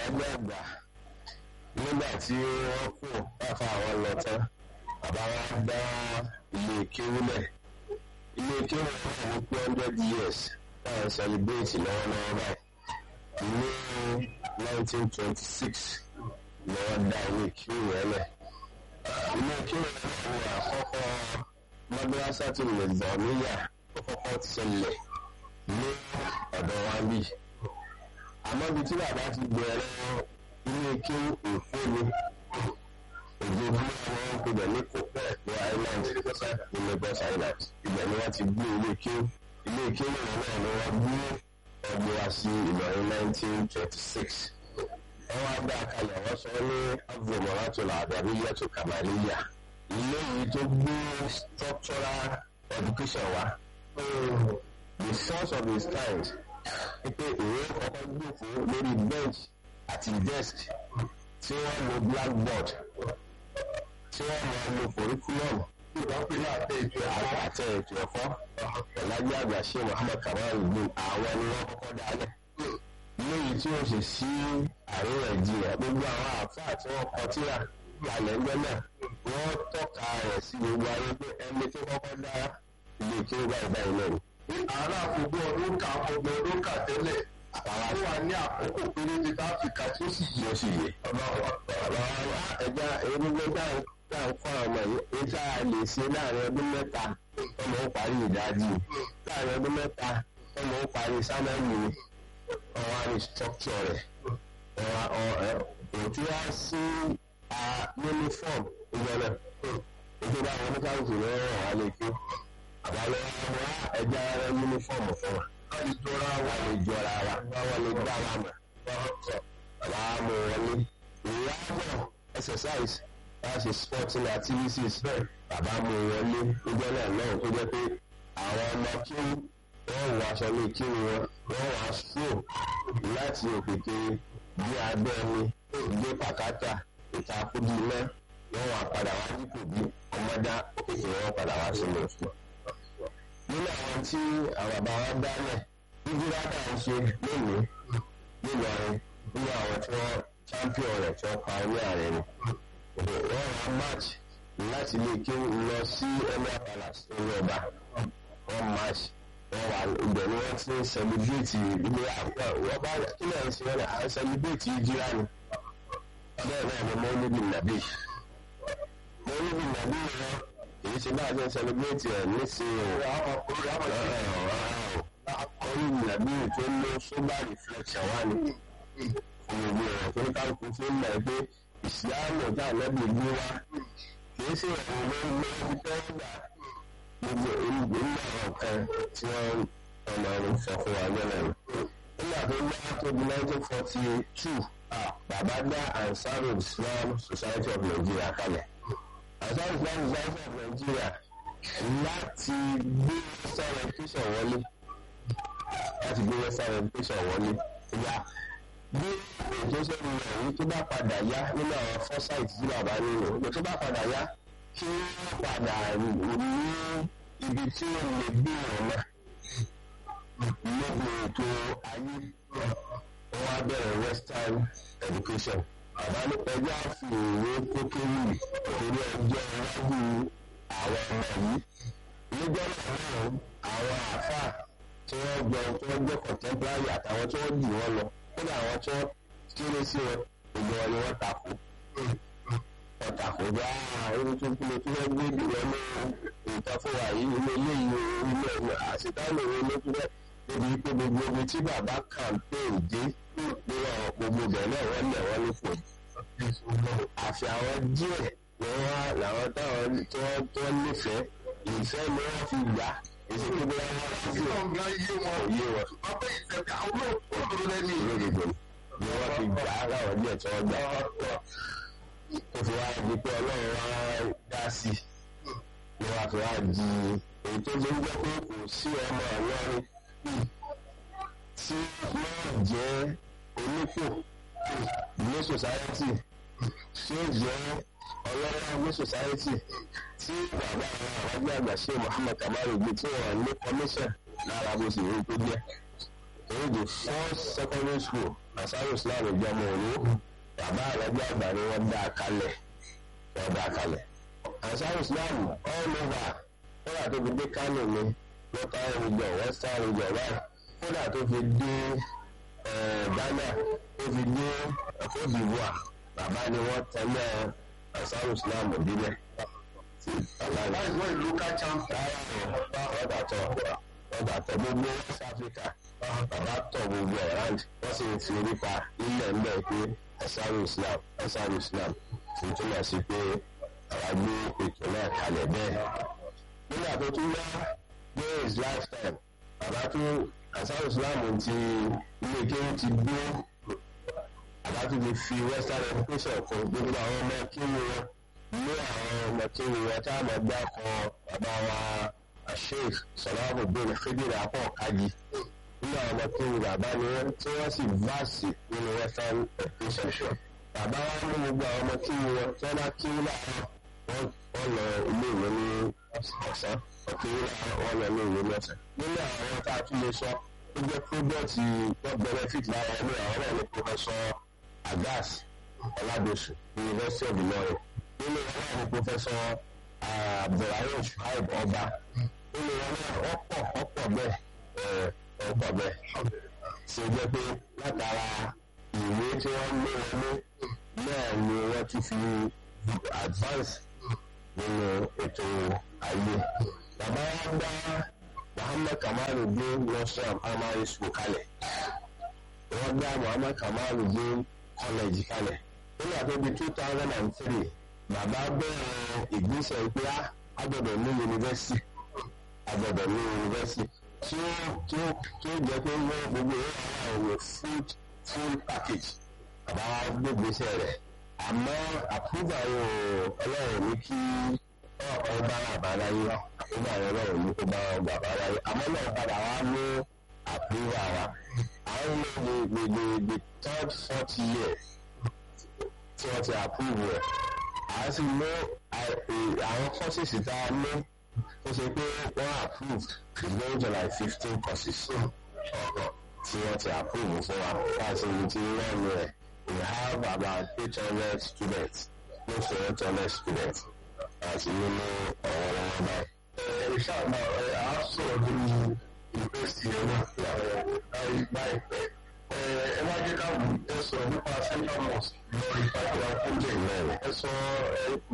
alájẹ àgbà nígbà tí wọ́n kù káfa àwọn lọ tán bàbá wa dá ilé kéwú lẹ̀ ilé kéwú náà ní 200 years táwọn celebrate lọ́wọ́lọ́wọ́ báyìí ní 1926 ni wọ́n dá ilé kéwú yẹn lẹ̀ ilé kéwú yẹn náà ní àkọ́kọ́ madrasa tó lè gbọ́ níyà tó kọ́kọ́ ṣẹlẹ̀ ní ọ̀dọ̀ wa bí àmọ́ ibi tí bàbá ti bẹ̀rẹ̀ ilé kéwú òfóni òjòjú àwọn ọkùnrin ní kò pẹ́ ní island ní Lagos Island ibẹ̀ ni wọ́n ti gbé ilé kéwú náà ni wọ́n gbé ọgbẹ́ wa sí Ìlọrin 1926 wọ́n wá dá kalẹ̀ wọ́n sọ ní avomoratola àdàbíyàtò kàmáníyà ilé yìí tó gbé structural education wa the source of his kind pé ìwé kọ́kọ́ gbòfó lórí bench àti desk tí wọ́n lo blackboard tí wọ́n máa lo curriculum àtẹ ètò ẹ̀kọ́ ọ̀làjì àgbà ṣe Muhammad Kamal gbin àwọn ni wọ́n kọ́kọ́ dálẹ̀ lóyìí tí ó sì sí àríyànjiyàn gbogbo àwọn àfáà tí wọ́n kọ tíra lálẹ́ ẹgbẹ́ náà wọ́n tọ́ka rẹ̀ sí gbogbo ayé pé ẹni tó kọ́kọ́ dá ilé kí ó báyìí báyìí lẹ́nu. ààrẹ àkókò ọdún kà tẹ́lẹ̀ àwa wà ní àkókò péréte áfíríkà tí ó sì yẹ. ọba ẹja erégbé tá à ń kọ́ ọmọ yìí níta lè ṣe láàrin ọdún mẹ́ta ọmọ ó parí ìdájí láàrin ọdún mẹ́ta ọmọ ó parí sámẹ́lì ni ọwọ́ àrí structure rẹ̀ òtí wá sí uniform ìjọba ìjọba àwọn oníkàwùsì lọ́wọ́ wà lè kí àbálẹ́ wá ẹja ara uniform fún wa wọ́n lè jọra wa wọ́n lè gbá wa mọ̀ bàbá mú wọlé ìyáàbọ̀ exercise láti sporting activities bàbá mú wọlé níjọ́ náà tó jẹ́ pé àwọn ọmọ kí wọ́n wọ aṣọ lè kí wọ́n wá stroll láti òkèké bí abẹ́ni gbé pàkátà ìtakùdí iná wọ́n wá padà wá dípò bí ọmọdá òkèké wọ́n padà wá sínú òfin. nínú àwọn tí àwọn bàbá wa dálẹ̀ nígbà tá à ń ṣe lónìí nílọrin nínú àwọn tí wọ́n champion rẹ̀ tí wọ́n pa ní ààrẹ ni wọ́n wá match láti lè kí lọ sí Emir Palace ní ọba wọ́n match wọ́n wà ibẹ̀ ni wọ́n ti ń celebrate ilé àpá wọ́n bá kí lẹ́yìn sí wọn à ń celebrate ìjìlá ni bẹ́ẹ̀ náà ni mọ́lúbì nàbí wọn èyí ṣe bá a ṣe ń celebrate ẹ̀ nísìnyí mọ́lúbì nàbí tó ń lo sober reflection wá ní òwò rẹ̀ tó ń kálukú tó ń mọ̀ pé ìsìlámù tá àlẹ́bí gbé wá kìí ṣe ìrìn ló ń gbé ibi tó ń gbà gbogbo ìlú àwọn kan tí wọ́n ọmọ rẹ̀ sọ fún wa lọ́nà rẹ̀. nígbà tó gbá tó di 1942 bàbá dá Ansarul Islam Society of Nigeria kalẹ̀. Ansarul Islam Society of Nigeria láti gbé western education wọlé ìyá bí ètò ìṣẹ́gun rẹ̀ ní tó bá padà yá nínú àwọn foresight tí bàbá nínú ètò tó bá padà yá kí wọ́n padà ní ibi tí wọ́n lè gbé wọn náà lóbi ètò ayé wọ́n á bẹ̀rẹ̀ western education bàbá ní ẹjọ́ àfi ìwé tó kéwì torí ọjọ́ iwájú àwọn ọmọ yìí níjọ́ náà àwọn àáfàá tí wọ́n jẹ́ contemporary àtàwọn tí wọ́n jù wọ́n lọ kódà àwọn tí wọ́n kéré sí wọn gbogbo wọn ni wọ́n takò bí ẹni tó kúlẹ̀ tí wọ́n gbé jùlọ ní nǹkan fún wa yìí ilé ilé àṣetánù ìwé lókùnrin níbi pé gbogbo omi tí bàbá campaign dé ní ọ̀rọ̀ gbogbo bẹ̀rẹ̀ náà wọ́n lẹ̀ wọ́n nípò àfi àwọn díẹ̀ ni wọ́n làwọn táwọn tí wọ́n nífẹ̀ẹ́ ìfẹ́ ni wọ́n fi gbà èsì pé bí wọ́n fi yé wọn lódodo ni wọ́n fi gbà á láwọn díẹ̀ tí wọ́n gbà ó fi wá di pé ọlọ́run wá dá sí ni wọ́n fi wá di èyí tó ti ń gbọ́ pé kò sí ọmọ ọlọ́run tí wọ́n jẹ́ onípò ní society tí ó jẹ́ ọlọ́run ní society tí bàbá àwọn àgbà ṣe Muhammad Kamal gbé tí wọ́n ní commission lára bó ṣe rí tó jẹ́ èyí the first secondary school Ansar Islam ìjọba òru bàbá àlọ́jọ́ àgbà ni wọ́n dá kalẹ̀ Ansar Islam all over kódà tó fi dé Kánò ni northern region western region right kódà tó fi dé Ghana tó fi dé Côte d'Ivoire bàbá ni wọ́n tẹ̀lé Ansar Islam òdìbẹ̀. That is why local champion. Ọba tọ gbogbo West Africa bàbá tọ gbogbo around wọ́n sì ti nípa ilẹ̀ ńlẹ̀ pé Ansar Islam ti túmọ̀ sí pé àwa gbé ètò náà kalẹ̀ bẹ́ẹ̀. Nígbà tó tún wá during his lifetime bàbá tún Ansar Islam ti ilé kéwù ti gbó bàbá tún ti fi Western education kún gbogbo àwọn ọmọ kéwù wọn ní àwọn ọmọ kéwù wọn tá a máa gbá kan bàbá wa Sheikh Salahuddin Khidir Apọ̀kájì nínú àwọn ọmọ kéwù bàbá ni wọ́n tí wọ́n sì váàsì nínú Western education. Bàbá wa mú gbogbo àwọn ọmọ kéwù wọn tí wọ́n bá kéwù láàárọ̀ wọ́n lọ ilé ìwé ní ọ̀sán kéwù láàárọ̀ wọ́n lọ ilé ìwé ní ọ̀sán. Nínú àwọn tá a tún lè sọ ó jẹ́ pọ́jọ́tì wọ́n benefit lára ẹni àwọn náà ní Professor Agas Oladosu University of Ilorin. Nínú wọn náà ní Professor Abdulrahim Shuaib Ọba. Nínú wọn náà ọ̀pọ̀ bẹ́ẹ̀ ṣe jẹ́ pé látara ìwé tí wọ́n lé wọlé náà ni wọ́n ti fi advance nínú ètò ayé. Bàbá wa gbá Muhammad Kamaluddin Nursery Primary School kalẹ̀. Wọ́n gbá Muhammad Kamaluddin College kalẹ̀. Nígbà tó di 2003 bàbá bẹ̀rẹ̀ ìgbésẹ̀ pé a gbọ́dọ̀ ní yunifásitì tí ó jẹ́ pé wọ́n gbogbo ìwé full package bàbá wa gbégbèsè rẹ̀ àmọ́ approval yóò ọlọ́run ní kí ọba àbáláyé approval yóò ọlọ́run ní kó bá ọba àbáláyé àmọ́ náà padà wá ní approval wa àwọn ilé the third fourth year tí wọ́n ti approve rẹ̀ a sì mú àwọn courses tá a mú ó ṣe pé wọ́n approved is going to like 15 courses tí wọ́n ti approve fún wa láti ní ti wọ́n ní ẹ̀ we have about 800 students close to 800 students àti nínú ọ̀wọ́ wọn báyìí. Ìṣàmà a sọ̀rọ̀ lórí university ẹ̀ náà láìpẹ́. Ẹ wá jẹ́ ká wù ẹ sọ̀rọ̀ nípa Central Mosque lórí ìpàdé project. Ẹ sọ